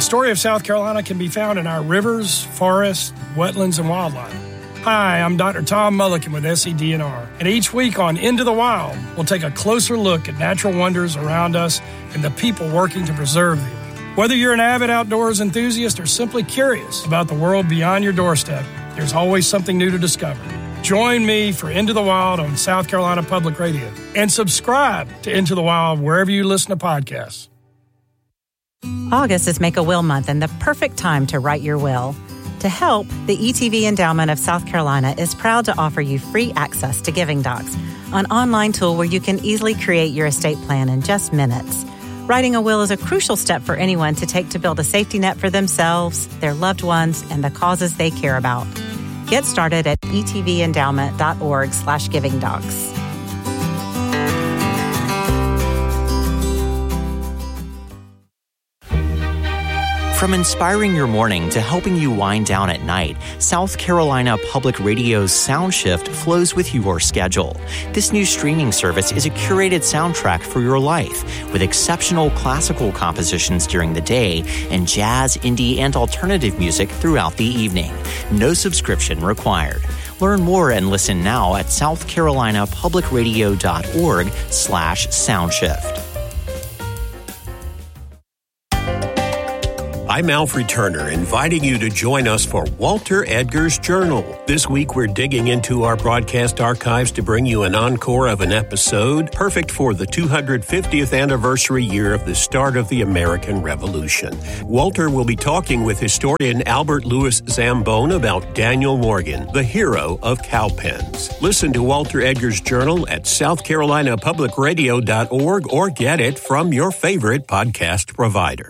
story of South Carolina can be found in our rivers, forests, wetlands, and wildlife. Hi, I'm Dr. Tom Mulliken with SCDNR, and each week on Into the Wild, we'll take a closer look at natural wonders around us and the people working to preserve them. Whether you're an avid outdoors enthusiast or simply curious about the world beyond your doorstep, there's always something new to discover. Join me for Into the Wild on South Carolina Public Radio, and subscribe to Into the Wild wherever you listen to podcasts. August is Make a Will Month and the perfect time to write your will. To help, the ETV Endowment of South Carolina is proud to offer you free access to Giving Docs, an online tool where you can easily create your estate plan in just minutes. Writing a will is a crucial step for anyone to take to build a safety net for themselves, their loved ones, and the causes they care about. Get started at etvendowment.org/givingdocs. From inspiring your morning to helping you wind down at night, South Carolina Public Radio's Sound Shift flows with your schedule. This new streaming service is a curated soundtrack for your life, with exceptional classical compositions during the day and jazz, indie, and alternative music throughout the evening. No subscription required. Learn more and listen now at southcarolinapublicradio.org/soundshift. I'm Alfred Turner, inviting you to join us for Walter Edgar's Journal. This week, we're digging into our broadcast archives to bring you an encore of an episode perfect for the 250th anniversary year of the start of the American Revolution. Walter will be talking with historian Albert Louis Zambon about Daniel Morgan, the hero of cowpens. Listen to Walter Edgar's Journal at southcarolinapublicradio.org or get it from your favorite podcast provider.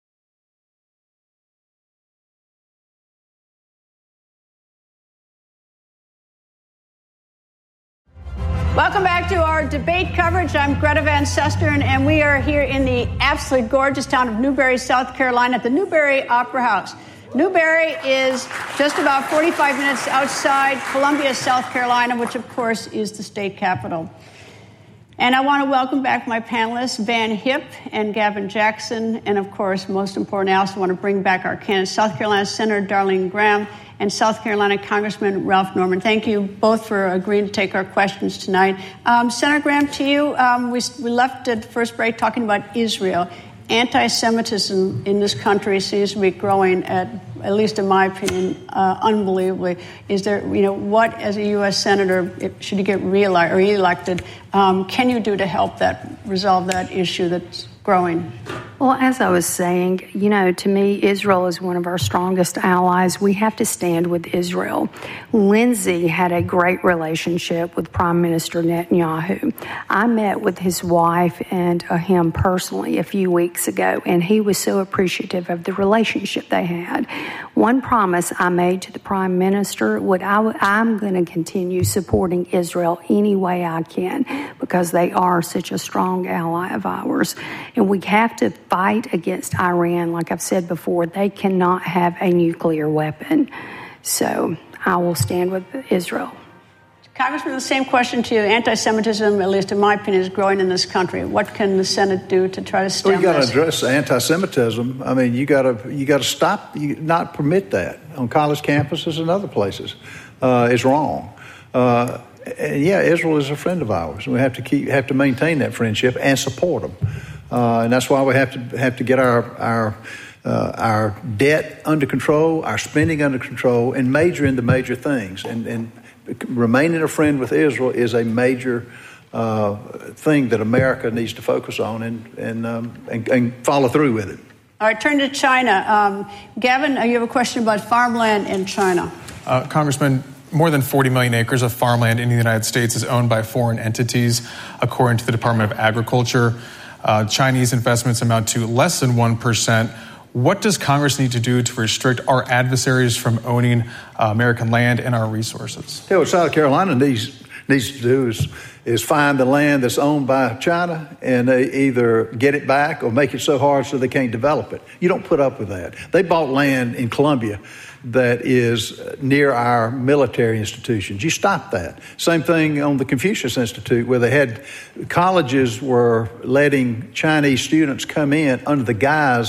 Welcome back to our debate coverage. I'm Greta Van Susteren, and we are here in the absolutely gorgeous town of Newberry, South Carolina, at the Newberry Opera House. Newberry is just about 45 minutes outside Columbia, South Carolina, which, of course, is the state capital. And I want to welcome back my panelists, Van Hipp and Gavin Jackson, and, of course, most important, I also want to bring back our candidates, South Carolina Senator Darlene Graham and South Carolina Congressman Ralph Norman. Thank you both for agreeing to take our questions tonight. Senator Graham, to you, we left at the first break talking about Israel. Anti-Semitism in this country seems to be growing at least in my opinion, unbelievably. Is there, what as a U.S. Senator, should you get reelected, can you do to help resolve that issue that's growing? Well, as I was saying, to me, Israel is one of our strongest allies. We have to stand with Israel. Lindsey had a great relationship with Prime Minister Netanyahu. I met with his wife and him personally a few weeks ago, and he was so appreciative of the relationship they had. One promise I made to the Prime Minister I'm going to continue supporting Israel any way I can because they are such a strong ally of ours. And we have to fight against Iran. Like I've said before, they cannot have a nuclear weapon. So I will stand with Israel. Congressman, the same question to you. Anti-Semitism, at least in my opinion, is growing in this country. What can the Senate do to try to stem this? You got to address anti-Semitism. I mean, you got to stop, not permit that on college campuses and other places. It's wrong. Israel is a friend of ours. We have to maintain that friendship and support them. And that's why we have to get our debt under control, our spending under control, and major into major things. And remaining a friend with Israel is a major thing that America needs to focus on and follow through with it. All right, turn to China. Gavin, you have a question about farmland in China. Congressman, more than 40 million acres of farmland in the United States is owned by foreign entities, according to the Department of Agriculture. Chinese investments amount to less than 1%. What does Congress need to do to restrict our adversaries from owning American land and our resources? What South Carolina needs to do is find the land that's owned by China and either get it back or make it so hard so they can't develop it. You don't put up with that. They bought land in Columbia that is near our military institutions. You stop that. Same thing on the Confucius Institute, where they had colleges were letting Chinese students come in under the guise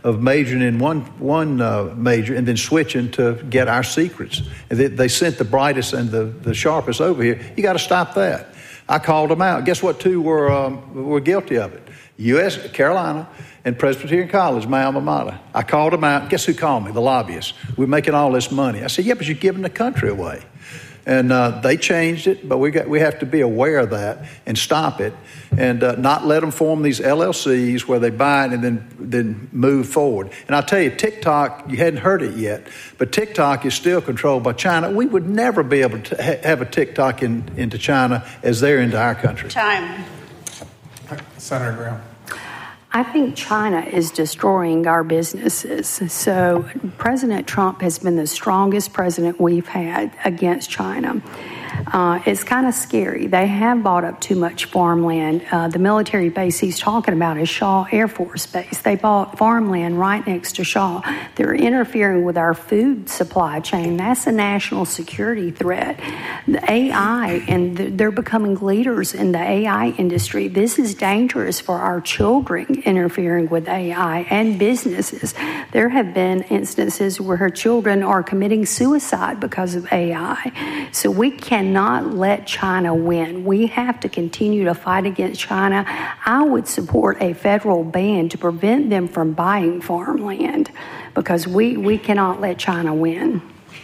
majoring in one major and then switching to get our secrets. And they sent the brightest and the sharpest over here. You got to stop that. I called them out. Guess what? Two were guilty of it. Carolina and Presbyterian College, my alma mater. I called them out. Guess who called me? The lobbyists. We're making all this money. I said, yeah, but you're giving the country away. And they changed it, but we have to be aware of that and stop it and not let them form these LLCs where they buy it and then move forward. And I'll tell you, TikTok, you hadn't heard it yet, but TikTok is still controlled by China. We would never be able to have a TikTok into China as they're into our country. Time. Senator Graham. I think China is destroying our businesses. So President Trump has been the strongest president we've had against China. It's kind of scary. They have bought up too much farmland. The military base he's talking about is Shaw Air Force Base. They bought farmland right next to Shaw. They're interfering with our food supply chain. That's a national security threat. The AI, and they're becoming leaders in the AI industry. This is dangerous for our children, interfering with AI and businesses. There have been instances where children are committing suicide because of AI. So we cannot let China win. We have to continue to fight against China. I would support a federal ban to prevent them from buying farmland because we cannot let China win.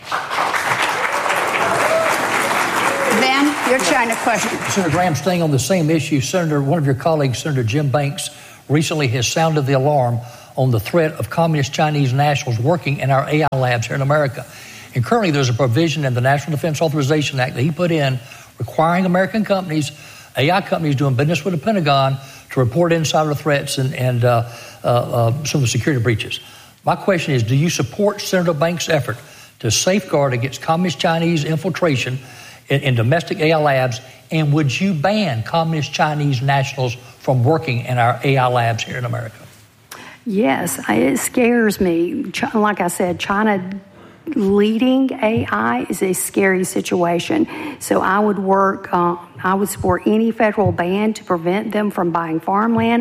Van, your China question. Senator Graham, staying on the same issue, one of your colleagues, Senator Jim Banks, recently has sounded the alarm on the threat of communist Chinese nationals working in our AI labs here in America. And currently there's a provision in the National Defense Authorization Act that he put in requiring American companies, AI companies doing business with the Pentagon, to report insider threats and some of the security breaches. My question is, do you support Senator Banks' effort to safeguard against communist Chinese infiltration in domestic AI labs, and would you ban communist Chinese nationals from working in our AI labs here in America? Yes, it scares me. Like I said, China leading AI is a scary situation. So I would support any federal ban to prevent them from buying farmland.